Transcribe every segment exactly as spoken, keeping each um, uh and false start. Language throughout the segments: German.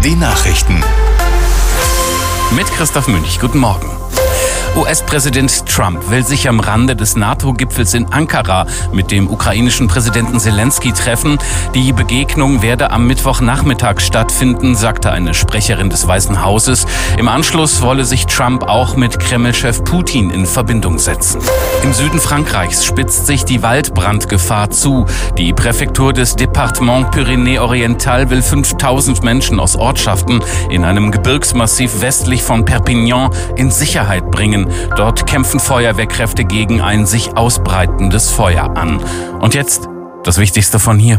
die Nachrichten. Mit Christoph Münch. Guten Morgen. U S-Präsident Trump will sich am Rande des NATO-Gipfels in Ankara mit dem ukrainischen Präsidenten Zelensky treffen. Die Begegnung werde am Mittwochnachmittag stattfinden, sagte eine Sprecherin des Weißen Hauses. Im Anschluss wolle sich Trump auch mit Kreml-Chef Putin in Verbindung setzen. Im Süden Frankreichs spitzt sich die Waldbrandgefahr zu. Die Präfektur des Département Pyrénées-Oriental will fünftausend Menschen aus Ortschaften in einem Gebirgsmassiv westlich von Perpignan in Sicherheit bringen. Dort kämpfen Feuerwehrkräfte gegen ein sich ausbreitendes Feuer an. Und jetzt das Wichtigste von hier.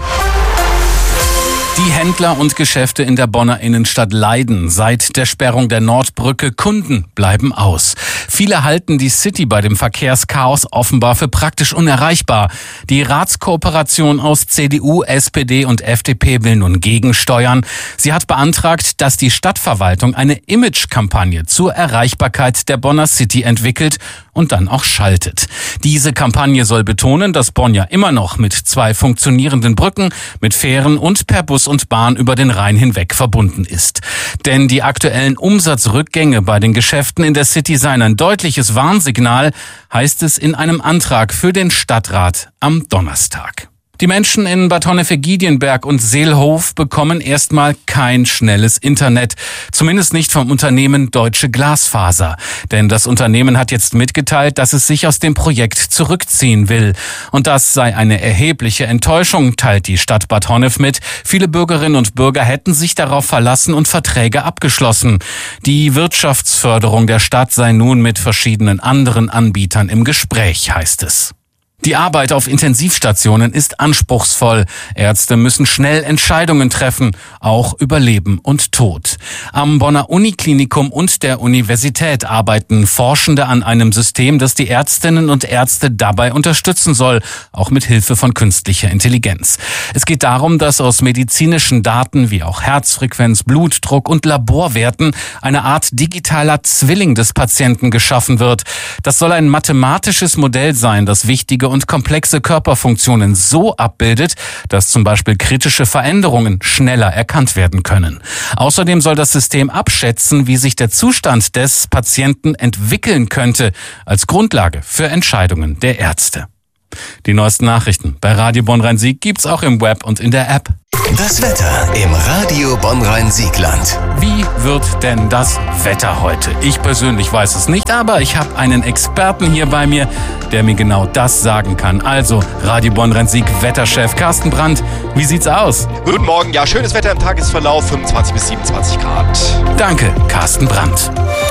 Die Händler und Geschäfte in der Bonner Innenstadt leiden seit der Sperrung der Nordbrücke. Kunden bleiben aus. Viele halten die City bei dem Verkehrschaos offenbar für praktisch unerreichbar. Die Ratskooperation aus C D U, S P D und F D P will nun gegensteuern. Sie hat beantragt, dass die Stadtverwaltung eine Imagekampagne zur Erreichbarkeit der Bonner City entwickelt und dann auch schaltet. Diese Kampagne soll betonen, dass Bonn ja immer noch mit zwei funktionierenden Brücken, mit Fähren und per Bus und Bahn über den Rhein hinweg verbunden ist. Denn die aktuellen Umsatzrückgänge bei den Geschäften in der City seien ein deutliches Warnsignal, heißt es in einem Antrag für den Stadtrat am Donnerstag. Die Menschen in Bad Honnef-Giedienberg und Seelhof bekommen erstmal kein schnelles Internet. Zumindest nicht vom Unternehmen Deutsche Glasfaser. Denn das Unternehmen hat jetzt mitgeteilt, dass es sich aus dem Projekt zurückziehen will. Und das sei eine erhebliche Enttäuschung, teilt die Stadt Bad Honnef mit. Viele Bürgerinnen und Bürger hätten sich darauf verlassen und Verträge abgeschlossen. Die Wirtschaftsförderung der Stadt sei nun mit verschiedenen anderen Anbietern im Gespräch, heißt es. Die Arbeit auf Intensivstationen ist anspruchsvoll. Ärzte müssen schnell Entscheidungen treffen, auch über Leben und Tod. Am Bonner Uniklinikum und der Universität arbeiten Forschende an einem System, das die Ärztinnen und Ärzte dabei unterstützen soll, auch mit Hilfe von künstlicher Intelligenz. Es geht darum, dass aus medizinischen Daten wie auch Herzfrequenz, Blutdruck und Laborwerten eine Art digitaler Zwilling des Patienten geschaffen wird. Das soll ein mathematisches Modell sein, das wichtige und komplexe Körperfunktionen so abbildet, dass zum Beispiel kritische Veränderungen schneller erkannt werden können. Außerdem soll das System abschätzen, wie sich der Zustand des Patienten entwickeln könnte, als Grundlage für Entscheidungen der Ärzte. Die neuesten Nachrichten bei Radio Bonn-Rhein-Sieg gibt's auch im Web und in der App. Das Wetter im Radio Bonn-Rhein-Siegland. Wie wird denn das Wetter heute? Ich persönlich weiß es nicht, aber ich habe einen Experten hier bei mir, der mir genau das sagen kann. Also Radio Bonn-Rhein-Sieg Wetterchef Carsten Brandt, wie sieht's aus? Guten Morgen, ja, schönes Wetter im Tagesverlauf, fünfundzwanzig bis siebenundzwanzig Grad. Danke, Carsten Brandt.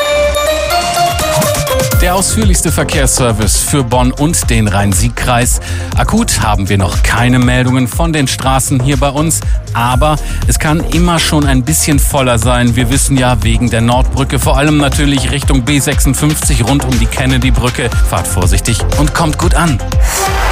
Der ausführlichste Verkehrsservice für Bonn und den Rhein-Sieg-Kreis. Akut haben wir noch keine Meldungen von den Straßen hier bei uns, aber es kann immer schon ein bisschen voller sein. Wir wissen ja, wegen der Nordbrücke, vor allem natürlich Richtung B sechsundfünfzig rund um die Kennedy-Brücke. Fahrt vorsichtig und kommt gut an.